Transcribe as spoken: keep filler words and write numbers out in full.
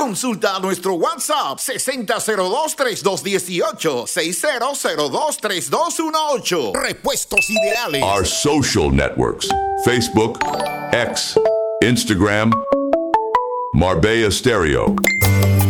Consulta nuestro WhatsApp sesenta cero dos, treinta y dos dieciocho, sesenta cero dos, treinta y dos dieciocho. Repuestos Ideales. Our social networks: Facebook, X, Instagram, Marbella Stereo.